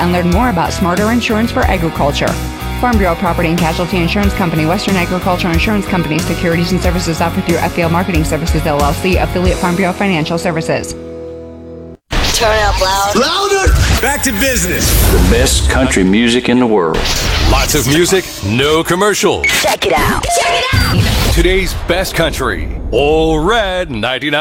and learn more about smarter insurance for agriculture. Farm Bureau Property and Casualty Insurance Company, Western Agricultural Insurance Company. Securities and services offered through FBL Marketing Services, LLC, affiliate Farm Bureau Financial Services. Turn up loud. Louder! Back to business. The best country music in the world. Lots of music, no commercials. Check it out. Check it out. Today's best country. All Red 99.